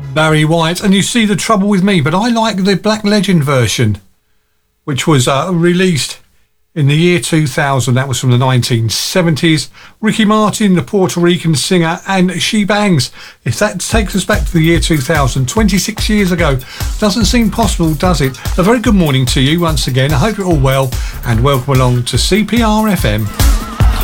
Barry White, and You See the Trouble with Me, but I like the Black Legend version, which was released in the year 2000. That was from the 1970s. Ricky Martin, the Puerto Rican singer, and She Bangs. If that takes us back to the year 2000, 26 years ago, doesn't seem possible, does it? A very good morning to you once again. I hope you're all well, and welcome along to CPR FM.